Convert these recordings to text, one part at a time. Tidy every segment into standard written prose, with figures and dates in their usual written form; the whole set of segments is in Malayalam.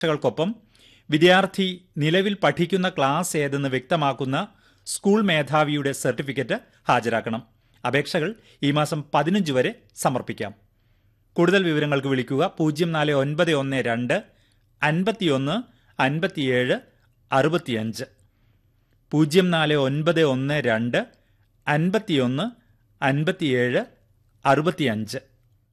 ൾക്കൊപ്പം വിദ്യാർത്ഥി നിലവിൽ പഠിക്കുന്ന ക്ലാസ് ഏതെന്ന് വ്യക്തമാക്കുന്ന സ്കൂൾ മേധാവിയുടെ സർട്ടിഫിക്കറ്റ് ഹാജരാക്കണം. അപേക്ഷകൾ ഈ മാസം 15 വരെ സമർപ്പിക്കാം. കൂടുതൽ വിവരങ്ങൾക്ക് വിളിക്കുക 0492 51 57 65 0492 51 57 65.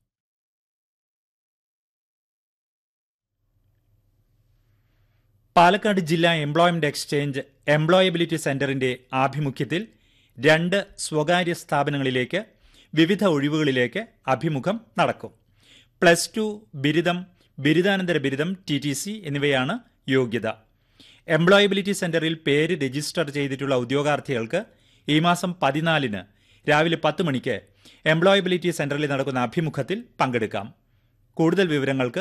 പാലക്കാട് ജില്ലാ എംപ്ലോയ്മെന്റ് എക്സ്ചേഞ്ച് എംപ്ലോയബിലിറ്റി സെന്ററിന്റെ ആഭിമുഖ്യത്തിൽ 2 സ്വകാര്യ സ്ഥാപനങ്ങളിലേക്ക് വിവിധ ഒഴിവുകളിലേക്ക് അഭിമുഖം നടക്കും. +2 ബിരുദം, ബിരുദാനന്തര ബിരുദം, TTC എന്നിവയാണ് യോഗ്യത. എംപ്ലോയബിലിറ്റി സെന്ററിൽ പേര് രജിസ്റ്റർ ചെയ്തിട്ടുള്ള ഉദ്യോഗാർത്ഥികൾക്ക് ഈ മാസം 14 രാവിലെ 10 മണിക്ക് എംപ്ലോയബിലിറ്റി സെന്ററിൽ നടക്കുന്ന അഭിമുഖത്തിൽ പങ്കെടുക്കാം. കൂടുതൽ വിവരങ്ങൾക്ക്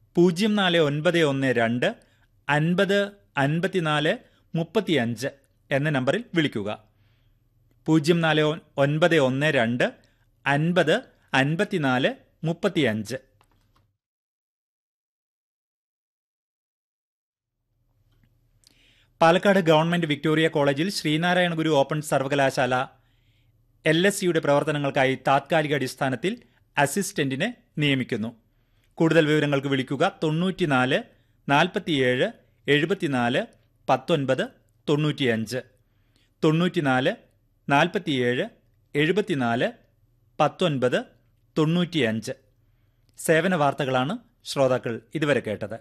0492 50 54 35 എന്ന നമ്പറിൽ വിളിക്കുക. 0492 50 54 35. പാലക്കാട് ഗവൺമെന്റ് വിക്ടോറിയ കോളേജിൽ ശ്രീനാരായണ ഗുരു ഓപ്പൺ സർവകലാശാല LSCയുടെ പ്രവർത്തനങ്ങൾക്കായി താത്കാലിക അടിസ്ഥാനത്തിൽ അസിസ്റ്റന്റിനെ നിയമിക്കുന്നു. കൂടുതൽ വിവരങ്ങൾക്ക് വിളിക്കുക 94 47 74 19 95 94 47 74 19 95. സേവന വാർത്തകളാണ് ശ്രോതാക്കൾ ഇതുവരെ കേട്ടത്.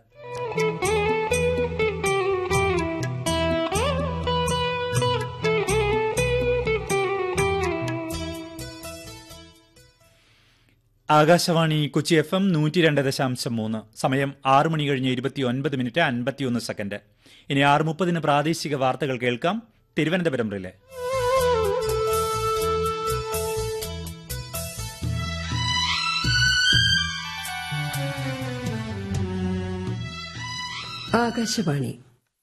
ആകാശവാണി കൊച്ചി FM 102.3. സമയം 6 മണി കഴിഞ്ഞ് 29 മിനിറ്റ് 51 സെക്കൻഡ്. ഇനി 6:30 പ്രാദേശിക വാർത്തകൾ കേൾക്കാം. തിരുവനന്തപുരം റിലേ. ആകാശവാണി.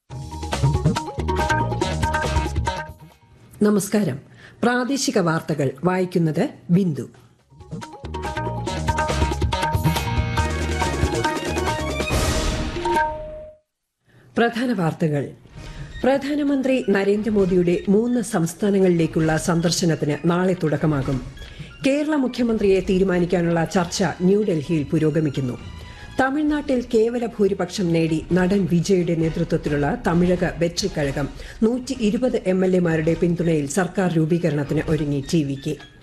നമസ്കാരം. പ്രാദേശിക വാർത്തകൾ വായിക്കുന്നത് ബിന്ദു. പ്രധാന വാർത്തകൾ. പ്രധാനമന്ത്രി നരേന്ദ്രമോദിയുടെ 3 സംസ്ഥാനങ്ങളിലേക്കുള്ള സന്ദർശനത്തിന് നാളെ തുടക്കമാകും. കേരള മുഖ്യമന്ത്രിയെ തീരുമാനിക്കാനുള്ള ചർച്ച ന്യൂഡൽഹിയിൽ പുരോഗമിക്കുന്നു. തമിഴ്നാട്ടിൽ കേവല ഭൂരിപക്ഷം നേടി നടൻ വിജയുടെ നേതൃത്വത്തിലുള്ള തമിഴക വെട്രിക്കഴകം 120 MLA-മാരുടെ പിന്തുണയിൽ സർക്കാർ രൂപീകരണത്തിന് ഒരുങ്ങി TVK.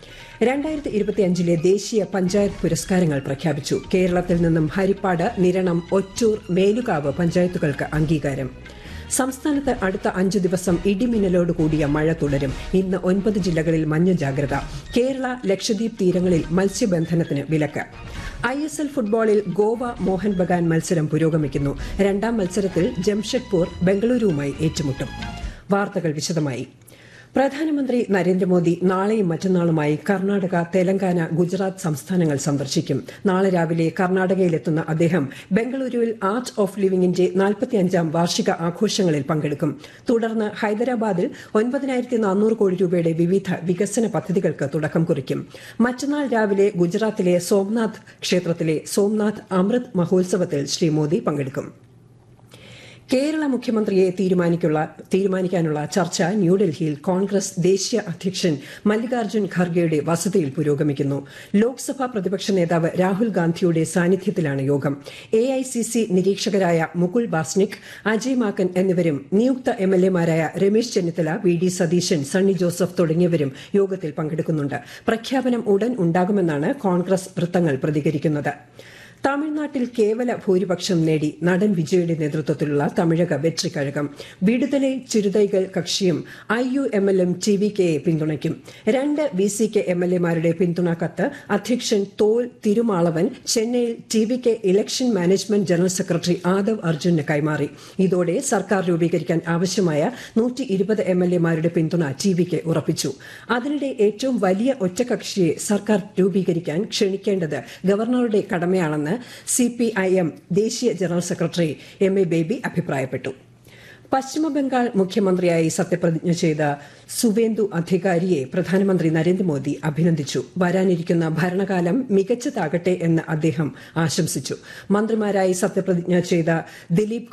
2025 ദേശീയ പഞ്ചായത്ത് പുരസ്കാരങ്ങൾ പ്രഖ്യാപിച്ചു. കേരളത്തിൽ നിന്നും ഹരിപ്പാട്, നിരണം, ഒറ്റൂർ, മേലുകാവ് പഞ്ചായത്തുകൾക്ക് അംഗീകാരം. സംസ്ഥാനത്ത് അടുത്ത 5 ദിവസം ഇടിമിന്നലോട് കൂടിയ മഴ തുടരും. ഇന്ന് 9 ജില്ലകളിൽ മഞ്ഞ ജാഗ്രത. കേരള, ലക്ഷദ്വീപ് തീരങ്ങളിൽ മത്സ്യബന്ധനത്തിന് വിലക്ക്. ISL ഫുട്ബോളിൽ ഗോവ മോഹൻ ബഗാൻ മത്സരം പുരോഗമിക്കുന്നു. 2ാം മത്സരത്തിൽ ജംഷഡ്പൂർ ബംഗളൂരുവുമായി ഏറ്റുമുട്ടും. വാർത്തകൾ വിശദമായി. പ്രധാനമന്ത്രി നരേന്ദ്രമോദി നാളെയും മറ്റന്നാളുമായി കർണാടക, തെലങ്കാന, ഗുജറാത്ത് സംസ്ഥാനങ്ങൾ സന്ദർശിക്കും. നാളെ രാവിലെ കർണാടകയിലെത്തുന്ന അദ്ദേഹം ബംഗളൂരുവിൽ ആർട്ട് ഓഫ് ലിവിംഗിന്റെ 45ാം വാർഷിക ആഘോഷങ്ങളിൽ പങ്കെടുക്കും. തുടർന്ന് ഹൈദരാബാദിൽ 9400 കോടി രൂപയുടെ വിവിധ വികസന പദ്ധതികൾക്ക് തുടക്കം കുറിക്കും. മറ്റന്നാൾ രാവിലെ ഗുജറാത്തിലെ സോംനാഥ് ക്ഷേത്രത്തിലെ സോംനാഥ് അമൃത് മഹോത്സവത്തിൽ ശ്രീ മോദി പങ്കെടുക്കും. കേരള മുഖ്യമന്ത്രിയെ തീരുമാനിക്കാനുള്ള ചർച്ച ന്യൂഡൽഹിയിൽ കോൺഗ്രസ് ദേശീയ അധ്യക്ഷൻ മല്ലികാർജ്ജുൻ ഖർഗെയുടെ വസതിയിൽ പുരോഗമിക്കുന്നു. ലോക്സഭാ പ്രതിപക്ഷ നേതാവ് രാഹുൽ ഗാന്ധിയുടെ സാന്നിധ്യത്തിലാണ് യോഗം. AICC നിരീക്ഷകരായ മുകുൾ വാസ്നിക്, അജയ് മാക്കൻ എന്നിവരും നിയുക്ത MLA-മാരായ രമേശ് ചെന്നിത്തല, VD സതീശൻ, സണ്ണി ജോസഫ് തുടങ്ങിയവരും യോഗത്തിൽ പങ്കെടുക്കുന്നുണ്ട്. പ്രഖ്യാപനം ഉടൻ ഉണ്ടാകുമെന്നാണ് കോൺഗ്രസ് വൃത്തങ്ങൾ പ്രതികരിക്കുന്നത്. തമിഴ്നാട്ടിൽ കേവല ഭൂരിപക്ഷം നേടി നടൻ വിജയുടെ നേതൃത്വത്തിലുള്ള തമിഴക വെട്രിക്കഴകം വിടുതലൈ ചിരുതൈകൾ കക്ഷിയും IUML-ഉം TVK-യെ പിന്തുണയ്ക്കും. 2 VCK MLA-മാരുടെ പിന്തുണ കത്ത് അധ്യക്ഷൻ തോൽ തിരുമാളവൻ ചെന്നൈയിൽ TVK election management general secretary Aadav അർജുന് കൈമാറി. ഇതോടെ സർക്കാർ രൂപീകരിക്കാൻ ആവശ്യമായ 120 MLA-മാരുടെ പിന്തുണ TVK ഉറപ്പിച്ചു. അതിനിടെ ഏറ്റവും വലിയ ഒറ്റകക്ഷിയെ സർക്കാർ രൂപീകരിക്കാൻ ക്ഷണിക്കേണ്ടത് ഗവർണറുടെ കടമയാണെന്ന് CPIM ദേശീയ ജനറൽ സെക്രട്ടറി MA ബേബി അഭിപ്രായപ്പെട്ടു. പശ്ചിമബംഗാൾ മുഖ്യമന്ത്രിയായി സത്യപ്രതിജ്ഞ ചെയ്ത സുവേന്ദു അധികാരിയെ പ്രധാനമന്ത്രി നരേന്ദ്രമോദി അഭിനന്ദിച്ചു. വരാനിരിക്കുന്ന ഭരണകാലം മികച്ചതാകട്ടെ എന്ന് അദ്ദേഹം ആശംസിച്ചു. മന്ത്രിമാരായി സത്യപ്രതിജ്ഞ ചെയ്ത ദിലീപ്